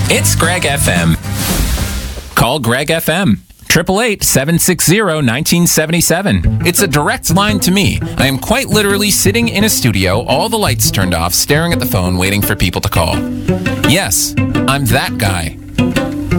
It's Greg FM. Call Greg FM. 888-760-1977. It's a direct line to me. I am quite literally sitting in a studio, all the lights turned off, staring at the phone, waiting for people to call. Yes, I'm that guy.